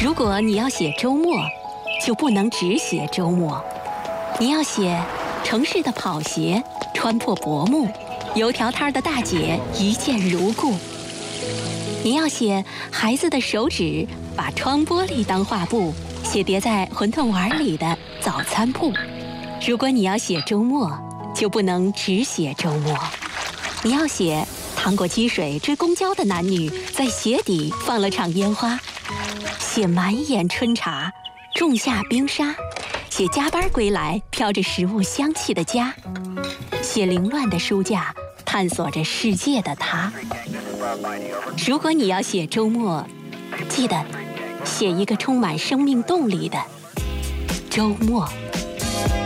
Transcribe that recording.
如果你要写周末，就不能只写周末，你要写城市的跑鞋穿破薄幕，油条摊的大姐一见如故。你要写孩子的手指把窗玻璃当画布，写叠在馄饨碗里的早餐铺。如果你要写周末，就不能只写周末，你要写趟过积水追公交的男女在鞋底放了场烟花，写满眼春茶种下冰沙，写加班归来飘着食物香气的家，写凌乱的书架探索着世界的他。如果你要写周末，记得写一个充满生命动力的周末。